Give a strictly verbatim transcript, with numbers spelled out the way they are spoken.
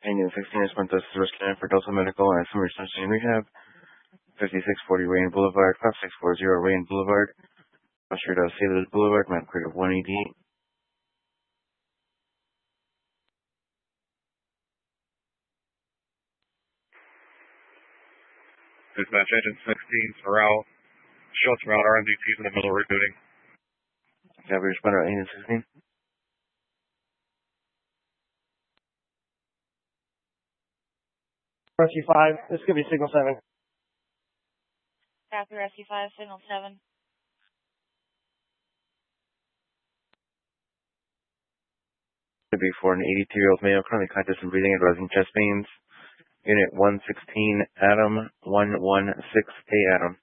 Union sixteen is Princess Risk for Delta Medical and Summer Sunshine Rehab. fifty-six forty Rain Boulevard, five six four zero Rain Boulevard, Street of Sailors Boulevard, map code of one eighty-eight. Dispatch Agent sixteen, Morale. Shots around R M D Ts in the middle of rebooting. Have you responded to Agent sixteen? Rescue five, this could be Signal seven. Copy Rescue five, Signal seven. Could be for an eighty-two-year-old male currently conscious and breathing and rising chest pains. Unit one sixteen, Adam, one one six A Adam.